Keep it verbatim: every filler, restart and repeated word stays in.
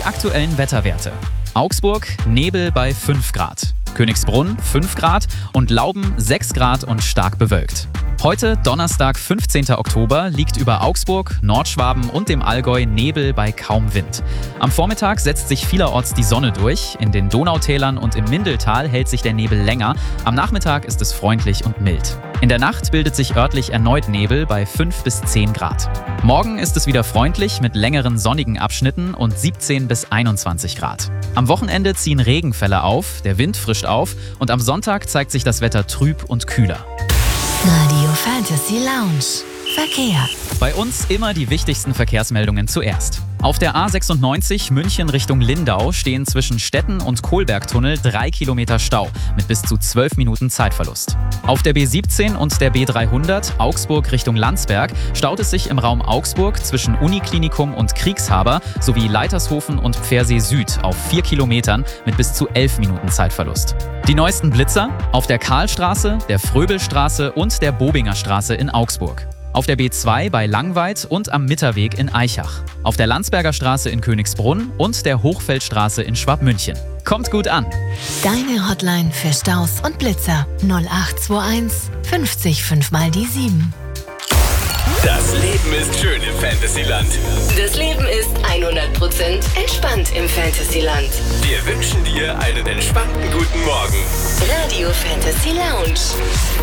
aktuellen Wetterwerte. Augsburg, Nebel bei fünf Grad. Königsbrunn fünf Grad und Lauben sechs Grad und stark bewölkt. Heute, Donnerstag, fünfzehnter Oktober, liegt über Augsburg, Nordschwaben und dem Allgäu Nebel bei kaum Wind. Am Vormittag setzt sich vielerorts die Sonne durch. In den Donautälern und im Mindeltal hält sich der Nebel länger. Am Nachmittag ist es freundlich und mild. In der Nacht bildet sich örtlich erneut Nebel bei fünf bis zehn Grad. Morgen ist es wieder freundlich mit längeren sonnigen Abschnitten und siebzehn bis einundzwanzig Grad. Am Wochenende ziehen Regenfälle auf, der Wind frischt auf und am Sonntag zeigt sich das Wetter trüb und kühler. Radio Fantasy Lounge. Verkehr. Bei uns immer die wichtigsten Verkehrsmeldungen zuerst. Auf der A sechsundneunzig München Richtung Lindau stehen zwischen Stetten und Kohlbergtunnel drei Kilometer Stau mit bis zu zwölf Minuten Zeitverlust. Auf der B siebzehn und der B dreihundert Augsburg Richtung Landsberg staut es sich im Raum Augsburg zwischen Uniklinikum und Kriegshaber sowie Leitershofen und Pfersee Süd auf vier Kilometern mit bis zu elf Minuten Zeitverlust. Die neuesten Blitzer auf der Karlstraße, der Fröbelstraße und der Bobinger Straße in Augsburg. Auf der B zwei bei Langweid und am Mitterweg in Aichach. Auf der Landsberger Straße in Königsbrunn und der Hochfeldstraße in Schwabmünchen. Kommt gut an! Deine Hotline für Staus und Blitzer null acht zwei eins fünfzig fünf mal die sieben. Das Leben ist schön im Fantasyland. Das Leben ist hundert Prozent entspannt im Fantasyland. Wir wünschen dir einen entspannten guten Morgen. Radio Fantasy Lounge.